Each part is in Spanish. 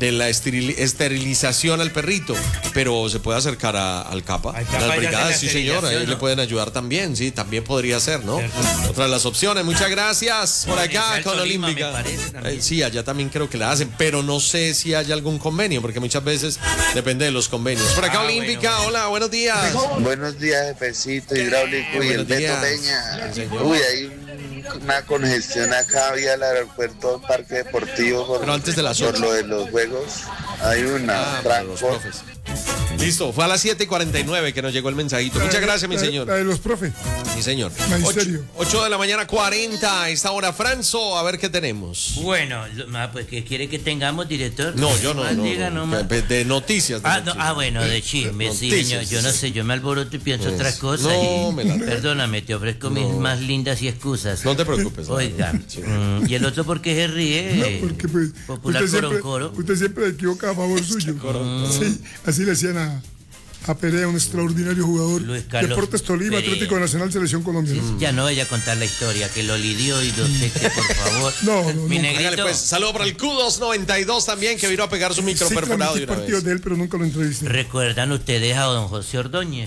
de la esterilización al perrito, pero se puede acercar al CAPA, las brigadas, sí señor, ahí, ¿no?, le pueden ayudar también, sí, también podría ser, ¿no? Otra de las opciones. Muchas gracias por acá con Olímpica. Sí, allá también creo que la hacen, pero no sé si hay algún convenio, porque muchas veces depende de los convenios. Por acá Olímpica, bueno. Hola, buenos días. Buenos días, jefecito hidráulico y el Beto Peña. Uy, hay una congestión acá vía el aeropuerto Parque Deportivo pero antes de las por lo de los juegos. Hay una tranco. Listo, fue a las 7:49 que nos llegó el mensajito. Muchas gracias, mi señor. La de los profes. Mi señor. 8 de la mañana, 40. Esta hora, Franzo, a ver qué tenemos. Bueno, pues, ¿qué quiere que tengamos, director? No, yo no. Diga nomás. De noticias. Bueno, de chisme, sí, señor. Yo no sé, yo me alboroto y pienso otras cosas. Perdóname, te ofrezco mis más lindas y excusas. No te preocupes. Oiga, ¿y el otro por qué se ríe? No, porque pues, Popular coro. Usted siempre equivoca a favor suyo. Sí, así le decían a Perea, un extraordinario jugador. Deportes Tolima, Perea. Atlético Nacional, Selección Colombia. Ya no vaya a contar la historia, que lo lidió y lo seque, por favor. No. Mi negrito. Pues, saludo para el Q292 también, que vino a pegar su micro perforado. Sí, partidos de él, pero nunca lo entrevisté. ¿Recuerdan ustedes a don José Ordóñez?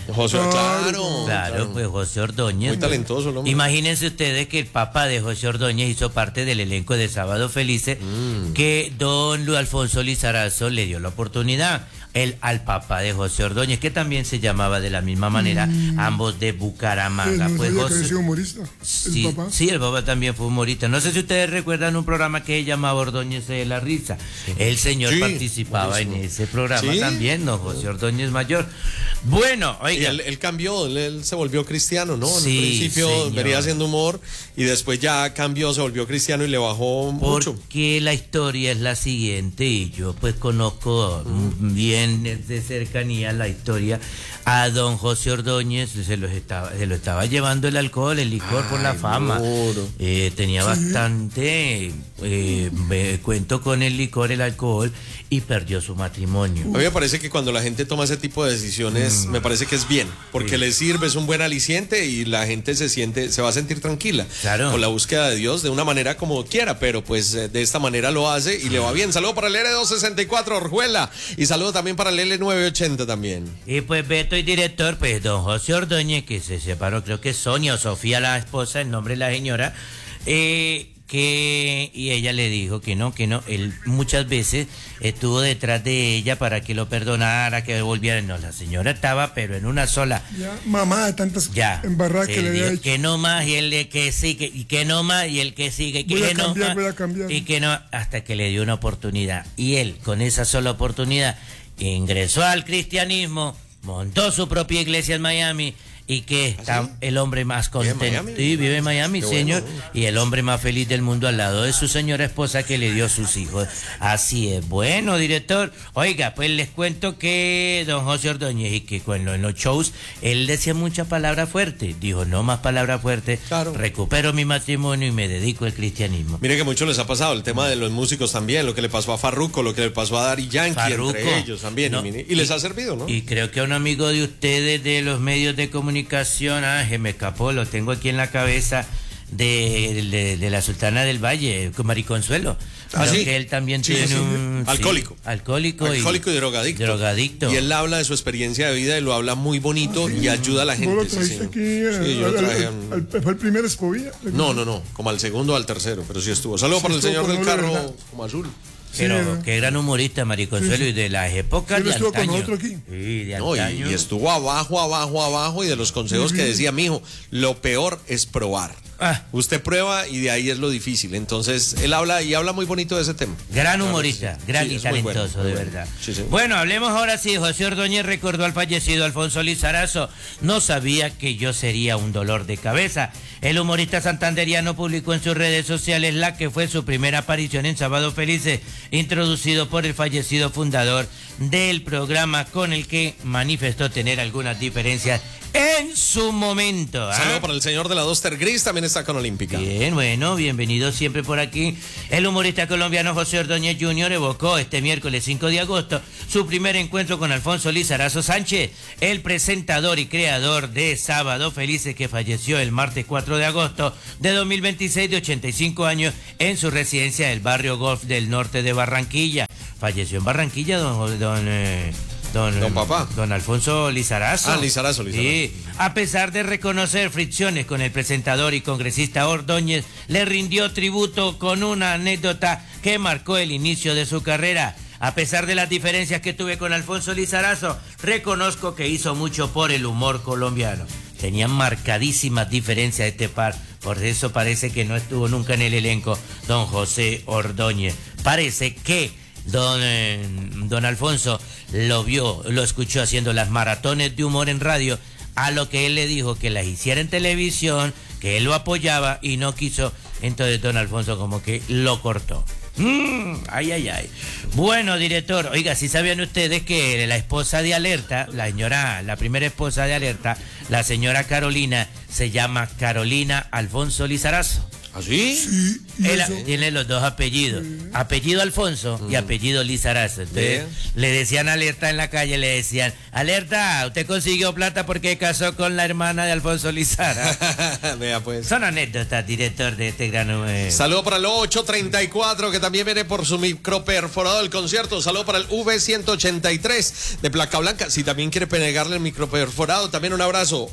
Claro, pues José Ordóñez. Muy talentoso el hombre. Imagínense ustedes que el papá de José Ordóñez hizo parte del elenco de Sábado Felices, que don Luis Alfonso Lizarazo le dio la oportunidad. Al papá de José Ordóñez, que también se llamaba de la misma manera, ambos de Bucaramanga. ¿No pues José que humorista? Sí, papá. Sí, el papá también fue humorista. No sé si ustedes recuerdan un programa que se llamaba Ordóñez de la Risa. El señor participaba en ese programa también, ¿no? José Ordóñez Mayor. Bueno, oiga. Y él cambió, él se volvió cristiano, ¿no? En un principio venía haciendo humor y después ya cambió, se volvió cristiano y le bajó mucho. Porque la historia es la siguiente, y yo pues conozco bien de cercanía la historia. A don José Ordóñez se lo estaba llevando el alcohol, el licor por la fama. Tenía bastante cuento con el licor, el alcohol, y perdió su matrimonio. A mí me parece que cuando la gente toma ese tipo de decisiones, me parece que es bien, porque le sirve, es un buen aliciente y la gente se va a sentir tranquila con la búsqueda de Dios de una manera como quiera, pero pues de esta manera lo hace y le va bien. Saludo para el L264 Orjuela y saludo también para el L980 también. Y pues Beto y director, pues don José Ordóñez, que se separó, creo que Sonia o Sofía, la esposa, el nombre de la señora, y ella le dijo que no, él muchas veces estuvo detrás de ella para que lo perdonara, que volviera. No, la señora estaba, pero en una sola. Mamá de tantas embarradas que le había hecho. Que no más, y él que sí, que no más, y el que sigue, que no más. Voy a cambiar. Y que no, hasta que le dio una oportunidad. Y él, con esa sola oportunidad, ingresó al cristianismo, montó su propia iglesia en Miami. Y que está el hombre más contento. Sí, vive en Miami, señor. Bueno. Y el hombre más feliz del mundo al lado de su señora esposa que le dio sus hijos. Así es. Bueno, director. Oiga, pues les cuento que don José Ordóñez, y que en los shows, él decía mucha palabra fuerte. Dijo, no más palabra fuerte. Claro. Recupero mi matrimonio y me dedico al cristianismo. Mire que mucho les ha pasado. El tema de los músicos también. Lo que le pasó a Farruko, lo que le pasó a Daddy Yankee, entre ellos también. No, y les ha servido, ¿no? Y creo que a un amigo de ustedes de los medios de comunicación, se me escapó, lo tengo aquí en la cabeza, de la Sultana del Valle, con Mariconsuelo. Que él también tiene un alcohólico y drogadicto. Y él habla de su experiencia de vida y lo habla muy bonito y ayuda a la gente. ¿Vos lo trajiste aquí? ¿Fue el primer Espovía? No, como al segundo o al tercero, pero sí estuvo. Saludos para el señor del carro como azul. Pero qué gran humorista, Mariconsuelo, y de las épocas de estuvo antaño. Con nosotros aquí. Sí, de antaño. Y estuvo abajo, y de los consejos que decía, mijo, lo peor es probar. Usted prueba y de ahí es lo difícil. Entonces, él habla muy bonito de ese tema. Gran humorista, gran y talentoso, de verdad. Sí. Bueno, hablemos ahora sí. José Ordóñez recordó al fallecido Alfonso Lizarazo. No sabía que yo sería un dolor de cabeza. El humorista santanderiano publicó en sus redes sociales la que fue su primera aparición en Sábado Felices, introducido por el fallecido fundador del programa, con el que manifestó tener algunas diferencias en su momento. Saludo para el señor de la Duster Gris, también está con Olímpica. Bien, bueno, bienvenido siempre por aquí. El humorista colombiano José Ordóñez Jr. evocó este miércoles 5 de agosto su primer encuentro con Alfonso Lizarazo Sánchez, el presentador y creador de Sábado Felices, que falleció el martes 4 de agosto de 2026 de 85 años en su residencia del barrio Golf del norte de Barranquilla. falleció en Barranquilla don Alfonso Lizarazo. Lizarazo. Sí, a pesar de reconocer fricciones con el presentador y congresista Ordóñez, le rindió tributo con una anécdota que marcó el inicio de su carrera. A pesar de las diferencias que tuve con Alfonso Lizarazo, reconozco que hizo mucho por el humor colombiano. Tenían marcadísimas diferencias este par, por eso parece que no estuvo nunca en el elenco don José Ordóñez. Parece que don Alfonso lo escuchó haciendo las maratones de humor en radio, a lo que él le dijo que las hiciera en televisión, que él lo apoyaba y no quiso, entonces don Alfonso como que lo cortó. Ay. Bueno, director, oiga, ¿sí sabían ustedes que la esposa de Alerta, la primera esposa de Alerta, la señora Carolina, se llama Carolina Alfonso Lizarazo? ¿Ah, sí? Sí. Él tiene los dos apellidos, apellido Alfonso y apellido Lizarazo. Entonces, le decían Alerta en la calle, le decían, Alerta, usted consiguió plata porque casó con la hermana de Alfonso Lizarazo. Vea pues. Son anécdotas, director de este gran... Saludo para el 834, que también viene por su microperforador del concierto. Saludo para el V183 de placa blanca. Si también quiere pegarle el microperforado, también un abrazo.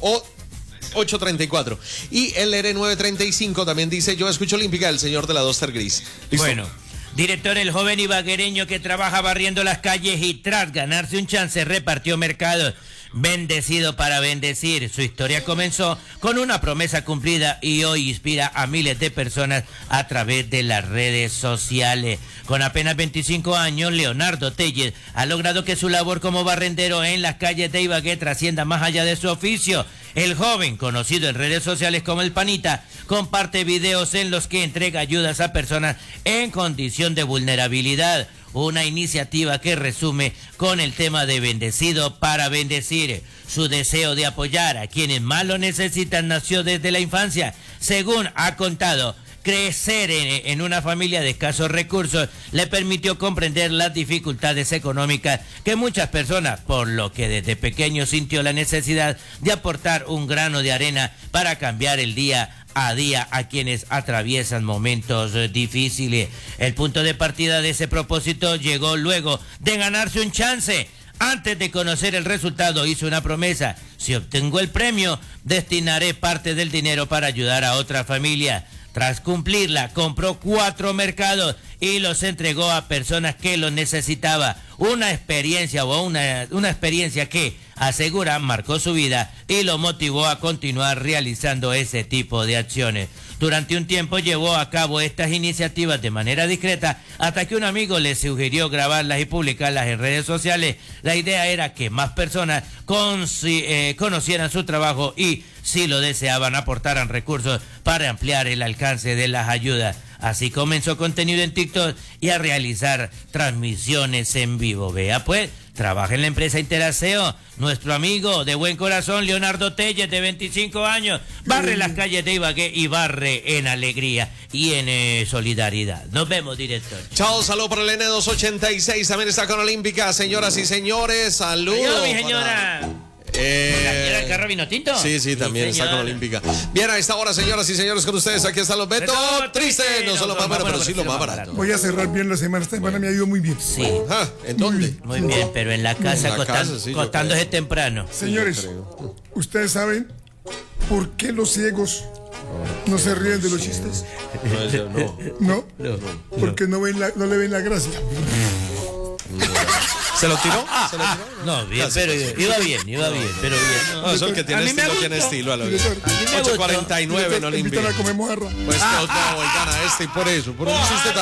834. Y el R935 también dice, yo escucho Olímpica, el señor de la Duster gris. ¿Listo? Bueno, director, el joven ibaguereño que trabaja barriendo las calles y tras ganarse un chance repartió mercados. Bendecido para bendecir. Su historia comenzó con una promesa cumplida y hoy inspira a miles de personas a través de las redes sociales. Con apenas 25 años, Leonardo Telles ha logrado que su labor como barrendero en las calles de Ibagué trascienda más allá de su oficio. El joven, conocido en redes sociales como El Panita, comparte videos en los que entrega ayudas a personas en condición de vulnerabilidad. Una iniciativa que resume con el tema de bendecido para bendecir. Su deseo de apoyar a quienes más lo necesitan nació desde la infancia. Según ha contado, crecer en una familia de escasos recursos le permitió comprender las dificultades económicas que muchas personas, por lo que desde pequeño sintió la necesidad de aportar un grano de arena para cambiar el día a día a quienes atraviesan momentos difíciles. El punto de partida de ese propósito llegó luego de ganarse un chance. Antes de conocer el resultado hizo una promesa: si obtengo el premio, destinaré parte del dinero para ayudar a otra familia. Tras cumplirla, compró 4 mercados y los entregó a personas que los necesitaban. Una experiencia que, asegura, marcó su vida y lo motivó a continuar realizando ese tipo de acciones. Durante un tiempo llevó a cabo estas iniciativas de manera discreta hasta que un amigo le sugirió grabarlas y publicarlas en redes sociales. La idea era que más personas conocieran su trabajo y, si lo deseaban, aportaran recursos para ampliar el alcance de las ayudas. Así comenzó contenido en TikTok y a realizar transmisiones en vivo. Vea pues, trabaja en la empresa Interaseo. Nuestro amigo de buen corazón, Leonardo Telles, de 25 años, barre las calles de Ibagué y barre en alegría y en solidaridad. Nos vemos, director. Chao, saludo para el N286, también está con Olímpica. Señoras y señores, saludos. Adiós, mi señora. ¿La señora del carro vino tinto? Sí, también está con Olímpica. Bien, a esta hora, señoras y señores, con ustedes, aquí están los Beto Triste. No son los más buenos, pero sí los más baratos. Voy a cerrar bien la semana. Esta semana me ha ido muy bien. Sí. ¿En dónde? Muy bien, pero en la casa, acostándose temprano. Señores, ¿ustedes saben por qué los ciegos no se ríen de los chistes? No. Porque no le ven la gracia. ¿Se lo tiró? No, bien, pero iba bien, pero bien. No, eso el que tiene estilo tiene estilo. A lo 8:49 en Olímpica. Invitan a comer mojarra. Pues no, y gana este y por eso. Por un chiste tan